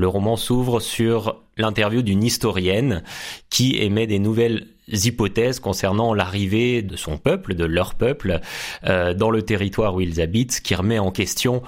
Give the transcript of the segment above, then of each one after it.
Le roman s'ouvre sur l'interview d'une historienne qui émet des nouvelles hypothèses concernant l'arrivée de son peuple, de leur peuple, dans le territoire où ils habitent, ce qui remet en question,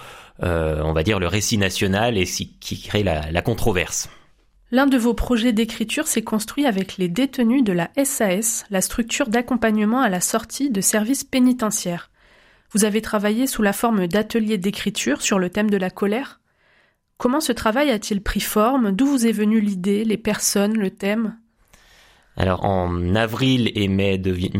on va dire, le récit national et qui crée la controverse. L'un de vos projets d'écriture s'est construit avec les détenus de la SAS, la structure d'accompagnement à la sortie de services pénitentiaires. Vous avez travaillé sous la forme d'ateliers d'écriture sur le thème de la colère. Comment ce travail a-t-il pris forme ? D'où vous est venue l'idée, les personnes, le thème ? Alors, en avril et mai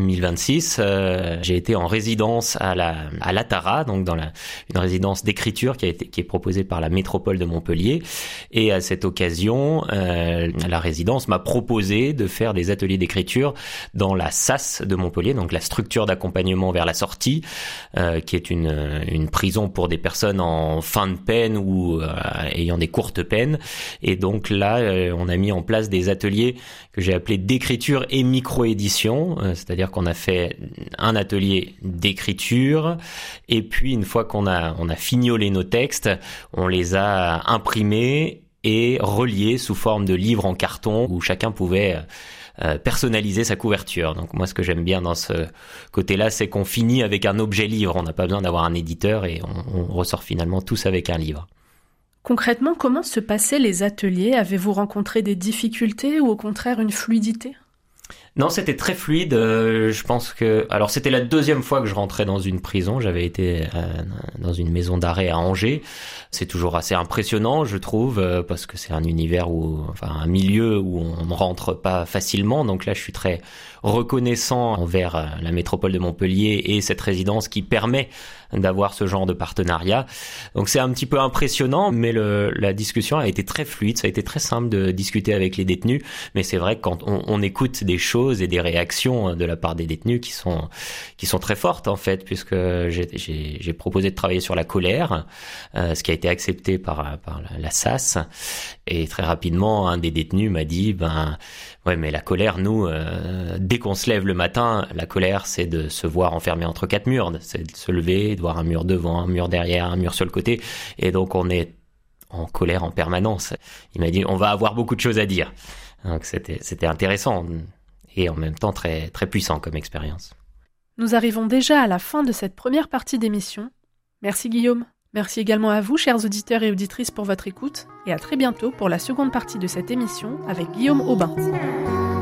2026, j'ai été en résidence à l'Atara, donc dans une résidence d'écriture qui est proposée par la métropole de Montpellier. Et à cette occasion, la résidence m'a proposé de faire des ateliers d'écriture dans la SAS de Montpellier, donc la structure d'accompagnement vers la sortie, qui est une prison pour des personnes en fin de peine ou ayant des courtes peines. Et donc là, on a mis en place des ateliers que j'ai appelés d'écriture et micro-édition, c'est-à-dire qu'on a fait un atelier d'écriture et puis une fois qu'on a fignolé nos textes, on les a imprimés et reliés sous forme de livres en carton où chacun pouvait personnaliser sa couverture. Donc moi, ce que j'aime bien dans ce côté-là, c'est qu'on finit avec un objet livre. On n'a pas besoin d'avoir un éditeur et on ressort finalement tous avec un livre. Concrètement, comment se passaient les ateliers ? Avez-vous rencontré des difficultés ou au contraire une fluidité ? Non, c'était très fluide. Je pense que... Alors, c'était la deuxième fois que je rentrais dans une prison. J'avais été dans une maison d'arrêt à Angers. C'est toujours assez impressionnant, je trouve, parce que c'est un univers un milieu où on ne rentre pas facilement. Donc là, je suis très reconnaissant envers la métropole de Montpellier et cette résidence qui permet d'avoir ce genre de partenariat. Donc c'est un petit peu impressionnant, mais la discussion a été très fluide. Ça a été très simple de discuter avec les détenus. Mais c'est vrai que quand on écoute des choses et des réactions de la part des détenus qui sont très fortes en fait, puisque j'ai proposé de travailler sur la colère, ce qui a été accepté par la SAS, et très rapidement un des détenus m'a dit ouais, mais la colère, nous, dès qu'on se lève le matin, la colère, c'est de se voir enfermé entre quatre murs, c'est de se lever, de voir un mur devant, un mur derrière, un mur sur le côté, et donc on est en colère en permanence. Il m'a dit, on va avoir beaucoup de choses à dire. Donc c'était intéressant et en même temps très, très puissant comme expérience. Nous arrivons déjà à la fin de cette première partie d'émission. Merci Guillaume. Merci également à vous, chers auditeurs et auditrices, pour votre écoute, et à très bientôt pour la seconde partie de cette émission avec Guillaume Aubin.